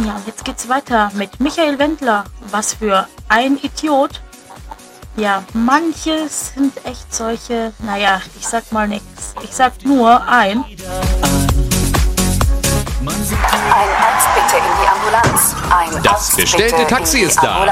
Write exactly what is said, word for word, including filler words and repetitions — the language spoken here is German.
Ja, und jetzt geht's weiter mit Michael Wendler. Was für ein Idiot. Ja, manche sind echt solche, naja, ich sag mal nichts. Ich sag nur ein. Ein Arzt bitte in die Ambulanz. Ein Das Arzt bestellte bitte Taxi in die ist da.